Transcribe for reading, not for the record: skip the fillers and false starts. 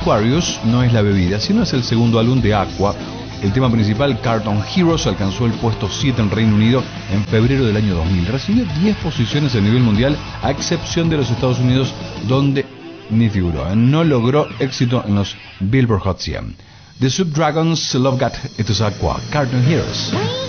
Aquarius no es la bebida, sino es el segundo álbum de Aqua. El tema principal, Cartoon Heroes, alcanzó el puesto 7 en Reino Unido en febrero del año 2000. Recibió 10 posiciones a nivel mundial, a excepción de los Estados Unidos, donde ni figuró. No logró éxito en los Billboard Hot 100. The Subdragons, Love Got, esto es Aqua, Cartoon Heroes.